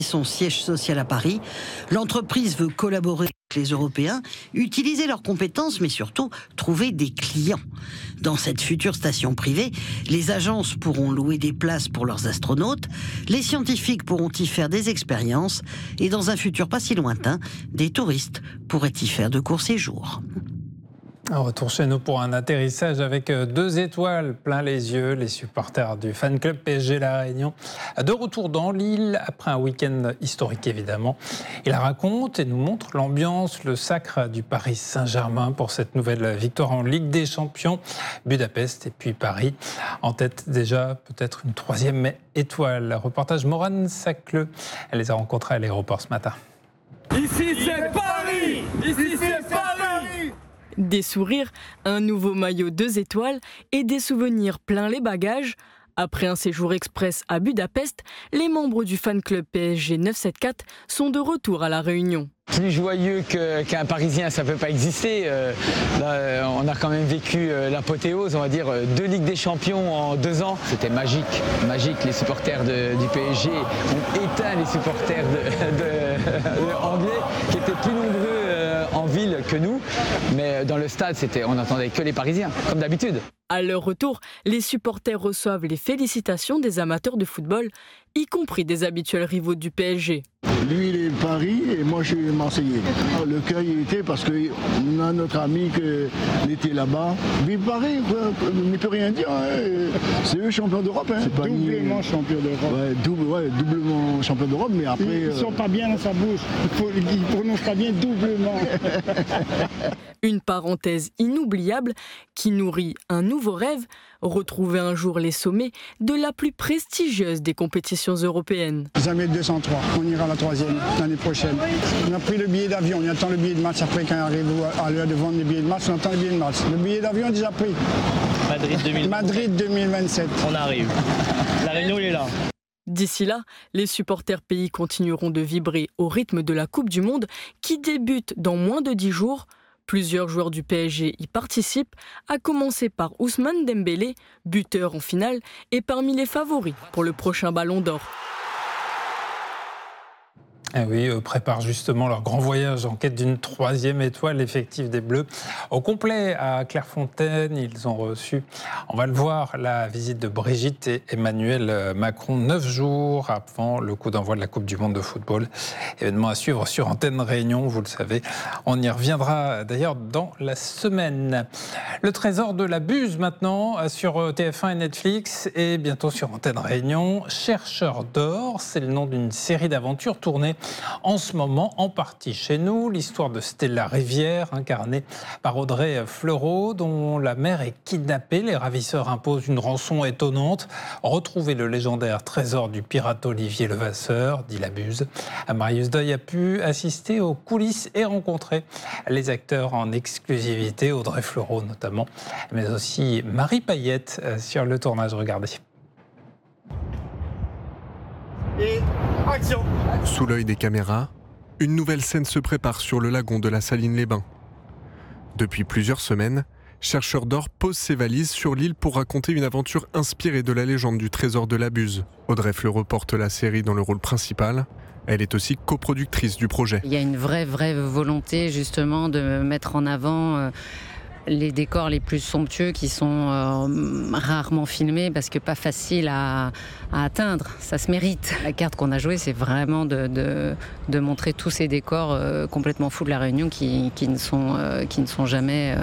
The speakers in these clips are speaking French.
son siège social à Paris. L'entreprise veut collaborer avec les Européens, utiliser leurs compétences, mais surtout trouver des clients. Dans cette future station privée, les agences pourront louer des places pour leurs astronautes, les scientifiques pourront y faire des expériences, et dans un futur pas si lointain, des touristes pourraient y faire de courts séjours. Un retour chez nous pour un atterrissage avec 2 étoiles plein les yeux. Les supporters du fan club PSG La Réunion de retour dans l'île après un week-end historique évidemment. Il raconte et nous montre l'ambiance, le sacre du Paris Saint-Germain pour cette nouvelle victoire en Ligue des Champions. Budapest et puis Paris en tête déjà, peut-être une 3e étoile. Reportage Morane Sacleux. Elle les a rencontrés à l'aéroport ce matin. Ici c'est Paris! Ici c'est Paris! Des sourires, un nouveau maillot 2 étoiles et des souvenirs plein les bagages. Après un séjour express à Budapest, les membres du fan club PSG 974 sont de retour à La Réunion. Plus joyeux qu'un Parisien, ça ne peut pas exister. Là, on a quand même vécu l'apothéose, on va dire, 2 Ligues des Champions en 2 ans. C'était magique, magique. Les supporters du PSG ont éteint les supporters anglais qui étaient plus nombreux en ville que nous. Mais dans le stade, on n'entendait que les Parisiens, comme d'habitude. À leur retour, les supporters reçoivent les félicitations des amateurs de football, y compris des habituels rivaux du PSG. Lui, il est de Paris et moi, je suis Marseillais. Le cœur y était parce qu'on a notre ami qui était là-bas. Vive Paris, on ne peut rien dire. Hein. C'est eux champions d'Europe. Hein. Doublement champion d'Europe. Ouais, doublement champion d'Europe, mais après... Ils ne sont pas bien dans sa bouche. Ils ne prononcent pas bien doublement. Une parenthèse inoubliable qui nourrit un nouveau rêve, retrouver un jour les sommets de la plus prestigieuse des compétitions européennes. Jamais 203, on ira à la 3e l'année prochaine. On a pris le billet d'avion, on attend le billet de match après quand on arrive à l'heure de vendre les billets de match, on attend le billet de match. Le billet d'avion est déjà pris. Madrid 2027. On arrive. La Réunion, il est là. D'ici là, les supporters pays continueront de vibrer au rythme de la Coupe du Monde qui débute dans moins de 10 jours. Plusieurs joueurs du PSG y participent, à commencer par Ousmane Dembélé, buteur en finale et parmi les favoris pour le prochain Ballon d'Or. Eh oui, eux préparent justement leur grand voyage en quête d'une 3e étoile effective des Bleus. Au complet à Clairefontaine, ils ont reçu, on va le voir, la visite de Brigitte et Emmanuel Macron 9 jours avant le coup d'envoi de la Coupe du Monde de football. Événement à suivre sur Antenne Réunion, vous le savez. On y reviendra d'ailleurs dans la semaine. Le trésor de la Buse maintenant sur TF1 et Netflix et bientôt sur Antenne Réunion. Chercheurs d'or, c'est le nom d'une série d'aventures tournée en ce moment, en partie chez nous, l'histoire de Stella Rivière, incarnée par Audrey Fleurot, dont la mère est kidnappée. Les ravisseurs imposent une rançon étonnante. Retrouvez le légendaire trésor du pirate Olivier Levasseur, dit la Buse. Marius Deuil a pu assister aux coulisses et rencontrer les acteurs en exclusivité, Audrey Fleurot notamment, mais aussi Marie Payette sur le tournage. Regardez. Et action! Sous l'œil des caméras, une nouvelle scène se prépare sur le lagon de la Saline-les-Bains. Depuis plusieurs semaines, Chercheurs d'or pose ses valises sur l'île pour raconter une aventure inspirée de la légende du trésor de la Buse. Audrey Fleurot porte la série dans le rôle principal. Elle est aussi coproductrice du projet. Il y a une vraie volonté justement de mettre en avant les décors les plus somptueux qui sont rarement filmés parce que pas facile à atteindre, ça se mérite. La carte qu'on a jouée, c'est vraiment de montrer tous ces décors complètement fous de la Réunion qui ne sont jamais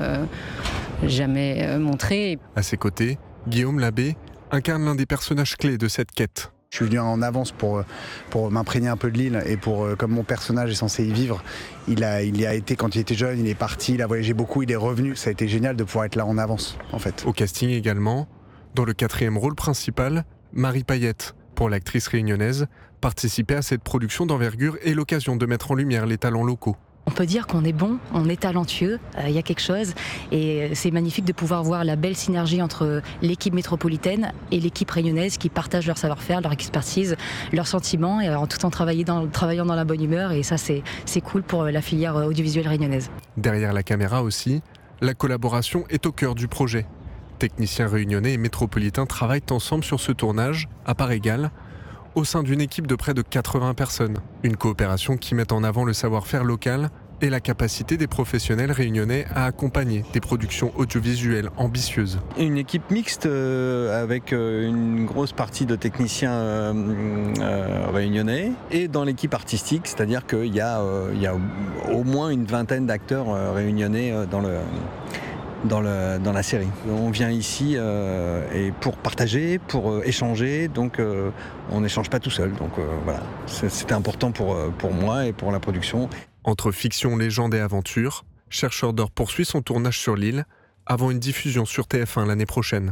montrés. À ses côtés, Guillaume Labbé incarne l'un des personnages clés de cette quête. Je suis venu en avance pour m'imprégner un peu de l'île et comme mon personnage est censé y vivre, il y a été quand il était jeune, il est parti, il a voyagé beaucoup, il est revenu. Ça a été génial de pouvoir être là en avance, en fait. Au casting également, dans le 4e rôle principal, Marie Payette, pour l'actrice réunionnaise, participer à cette production d'envergure est l'occasion de mettre en lumière les talents locaux. On peut dire qu'on est bon, on est talentueux, il y a quelque chose et c'est magnifique de pouvoir voir la belle synergie entre l'équipe métropolitaine et l'équipe réunionnaise qui partagent leur savoir-faire, leur expertise, leurs sentiments et alors, tout en travaillant dans la bonne humeur et ça c'est cool pour la filière audiovisuelle réunionnaise. Derrière la caméra aussi, la collaboration est au cœur du projet. Techniciens réunionnais et métropolitains travaillent ensemble sur ce tournage, à part égale. au sein d'une équipe de près de 80 personnes. Une coopération qui met en avant le savoir-faire local et la capacité des professionnels réunionnais à accompagner des productions audiovisuelles ambitieuses. Une équipe mixte avec une grosse partie de techniciens réunionnais et dans l'équipe artistique, c'est-à-dire qu'il y a au moins une vingtaine d'acteurs réunionnais dans la série. On vient ici et pour partager, pour échanger, donc on n'échange pas tout seul. Donc voilà, c'était important pour moi et pour la production. Entre fiction, légende et aventure, Chercheurs d'or poursuit son tournage sur l'île avant une diffusion sur TF1 l'année prochaine.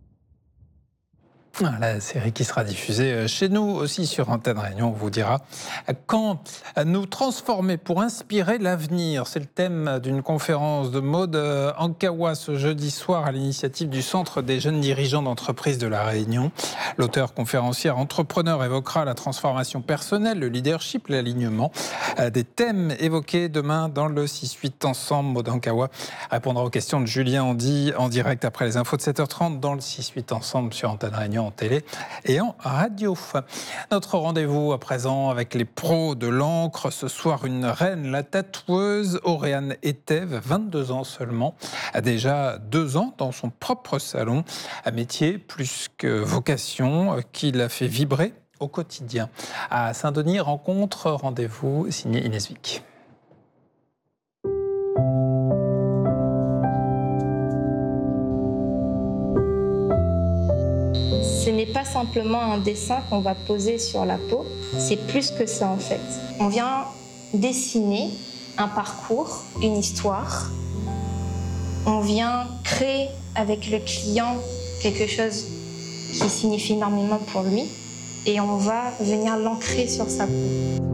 La série qui sera diffusée chez nous aussi sur Antenne Réunion, on vous dira quand nous transformer pour inspirer l'avenir. C'est le thème d'une conférence de Maud Ankawa ce jeudi soir à l'initiative du Centre des jeunes dirigeants d'entreprise de la Réunion. L'auteur conférencière entrepreneur évoquera la transformation personnelle, le leadership, l'alignement. Des thèmes évoqués demain dans le 6-8 ensemble. Maud Ankawa répondra aux questions de Julien Andy en direct après les infos de 7h30 dans le 6-8 ensemble sur Antenne Réunion en télé et en radio. Notre rendez-vous à présent avec les pros de l'encre. Ce soir, une reine, la tatoueuse Auréane Etève, 22 ans seulement, a déjà 2 ans dans son propre salon. Un métier plus que vocation qui la fait vibrer au quotidien. À Saint-Denis, rencontre, rendez-vous signé Inès Vic. Ce n'est pas simplement un dessin qu'on va poser sur la peau, c'est plus que ça en fait. On vient dessiner un parcours, une histoire. On vient créer avec le client quelque chose qui signifie énormément pour lui et on va venir l'ancrer sur sa peau.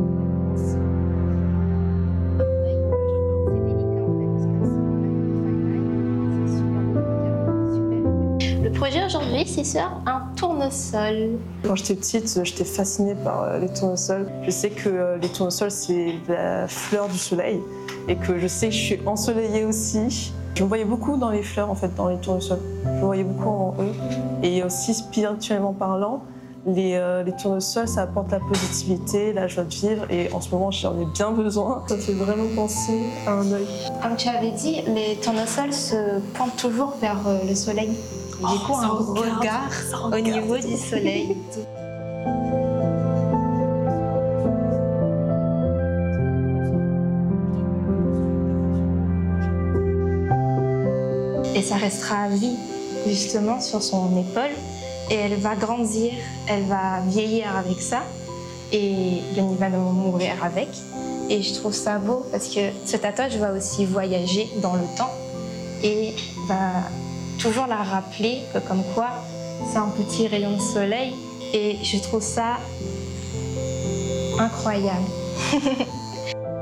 Le projet aujourd'hui, c'est sur un tournesol. Quand j'étais petite, j'étais fascinée par les tournesols. Je sais que les tournesols, c'est la fleur du soleil et que je sais que je suis ensoleillée aussi. Je me voyais beaucoup dans les fleurs, en fait, dans les tournesols. Je me voyais beaucoup en eux. Et aussi, spirituellement parlant, les tournesols, ça apporte la positivité, la joie de vivre. Et en ce moment, j'en ai bien besoin. Ça fait vraiment penser à un œil. Comme tu avais dit, les tournesols se pointent toujours vers le soleil. Du coup, un regard au niveau du soleil. Et ça restera à vie, justement, sur son épaule. Et elle va grandir, elle va vieillir avec ça. Et Yanni va mourir avec. Et je trouve ça beau parce que ce tatouage va aussi voyager dans le temps et va toujours la rappeler que comme quoi c'est un petit rayon de soleil et je trouve ça incroyable.